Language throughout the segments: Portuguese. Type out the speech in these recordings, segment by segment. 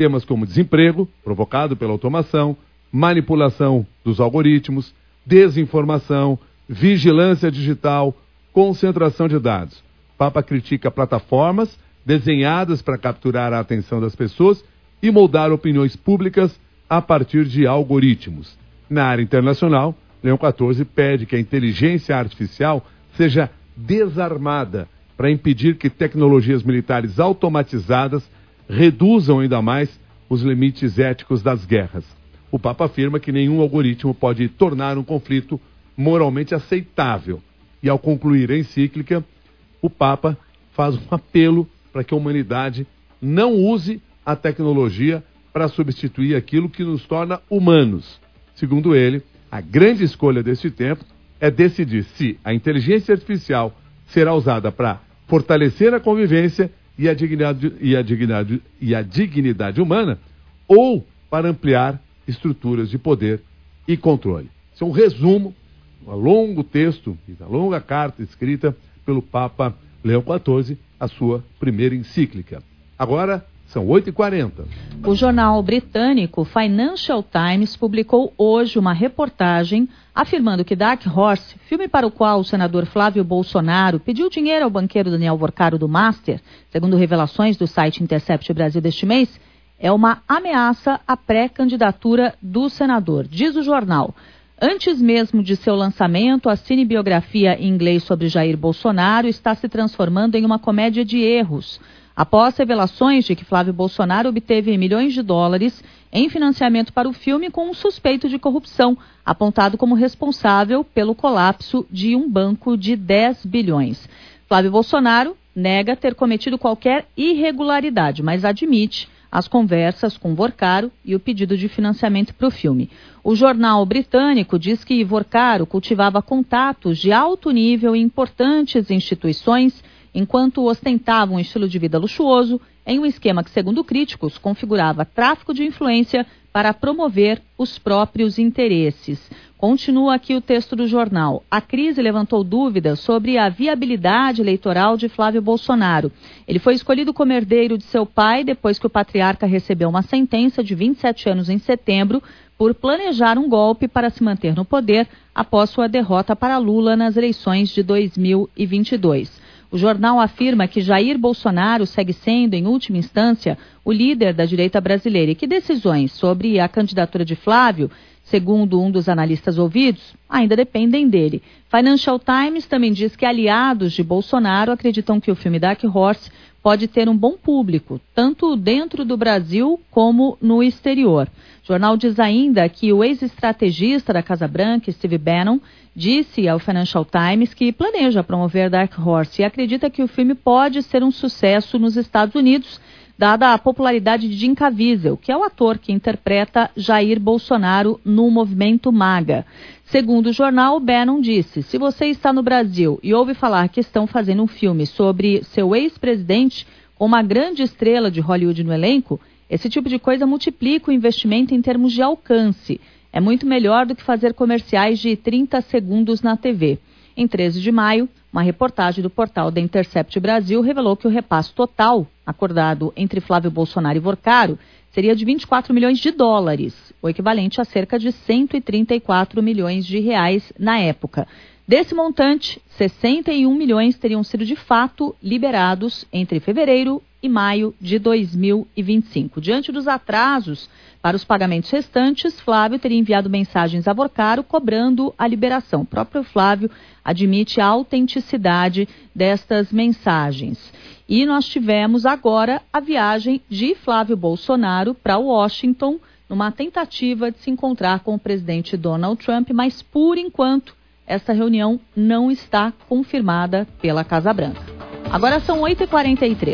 Temas como desemprego, provocado pela automação, manipulação dos algoritmos, desinformação, vigilância digital, concentração de dados. O Papa critica plataformas desenhadas para capturar a atenção das pessoas e moldar opiniões públicas a partir de algoritmos. Na área internacional, Leão XIV pede que a inteligência artificial seja desarmada para impedir que tecnologias militares automatizadas reduzam ainda mais os limites éticos das guerras. O Papa afirma que nenhum algoritmo pode tornar um conflito moralmente aceitável. E ao concluir a encíclica, o Papa faz um apelo para que a humanidade não use a tecnologia para substituir aquilo que nos torna humanos. Segundo ele, a grande escolha deste tempo é decidir se a inteligência artificial será usada para fortalecer a convivência e a dignidade humana ou para ampliar estruturas de poder e controle. Isso é um resumo, um longo texto, uma longa carta escrita pelo Papa Leão XIV, a sua primeira encíclica. Agora são 8h40. O jornal britânico Financial Times publicou hoje uma reportagem afirmando que Dark Horse, filme para o qual o senador Flávio Bolsonaro pediu dinheiro ao banqueiro Daniel Vorcaro do Master, segundo revelações do site Intercept Brasil deste mês, é uma ameaça à pré-candidatura do senador, diz o jornal. Antes mesmo de seu lançamento, a cinebiografia em inglês sobre Jair Bolsonaro está se transformando em uma comédia de erros. Após revelações de que Flávio Bolsonaro obteve milhões de dólares em financiamento para o filme com um suspeito de corrupção, apontado como responsável pelo colapso de um banco de 10 bilhões. Flávio Bolsonaro nega ter cometido qualquer irregularidade, mas admite as conversas com Vorcaro e o pedido de financiamento para o filme. O jornal britânico diz que Vorcaro cultivava contatos de alto nível em importantes instituições, enquanto ostentava um estilo de vida luxuoso, em um esquema que, segundo críticos, configurava tráfico de influência para promover os próprios interesses. Continua aqui o texto do jornal. A crise levantou dúvidas sobre a viabilidade eleitoral de Flávio Bolsonaro. Ele foi escolhido como herdeiro de seu pai depois que o patriarca recebeu uma sentença de 27 anos em setembro por planejar um golpe para se manter no poder após sua derrota para Lula nas eleições de 2022. O jornal afirma que Jair Bolsonaro segue sendo, em última instância, o líder da direita brasileira e que decisões sobre a candidatura de Flávio, segundo um dos analistas ouvidos, ainda dependem dele. Financial Times também diz que aliados de Bolsonaro acreditam que o filme Dark Horse pode ter um bom público, tanto dentro do Brasil como no exterior. O jornal diz ainda que o ex-estrategista da Casa Branca, Steve Bannon, disse ao Financial Times que planeja promover Dark Horse e acredita que o filme pode ser um sucesso nos Estados Unidos, dada a popularidade de Jim Caviezel, que é o ator que interpreta Jair Bolsonaro no movimento MAGA. Segundo o jornal, Bannon disse: se você está no Brasil e ouve falar que estão fazendo um filme sobre seu ex-presidente com uma grande estrela de Hollywood no elenco, esse tipo de coisa multiplica o investimento em termos de alcance. É muito melhor do que fazer comerciais de 30 segundos na TV. Em 13 de maio, uma reportagem do portal The Intercept Brasil revelou que o repasse total, acordado entre Flávio Bolsonaro e Vorcaro, seria de 24 milhões de dólares, o equivalente a cerca de 134 milhões de reais na época. Desse montante, 61 milhões teriam sido de fato liberados entre fevereiro e maio de 2025. Diante dos atrasos para os pagamentos restantes, Flávio teria enviado mensagens a Vorcaro cobrando a liberação. O próprio Flávio admite a autenticidade destas mensagens. E nós tivemos agora a viagem de Flávio Bolsonaro para Washington, numa tentativa de se encontrar com o presidente Donald Trump, mas por enquanto essa reunião não está confirmada pela Casa Branca. Agora são 8h43.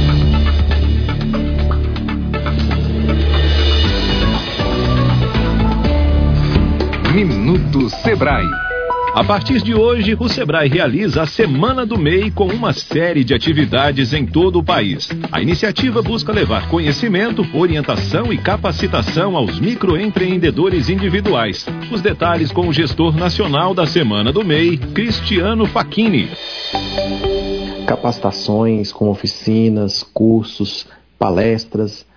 Minuto Sebrae. A partir de hoje, o Sebrae realiza a Semana do MEI com uma série de atividades em todo o país. A iniciativa busca levar conhecimento, orientação e capacitação aos microempreendedores individuais. Os detalhes com o gestor nacional da Semana do MEI, Cristiano Facchini. Capacitações com oficinas, cursos, palestras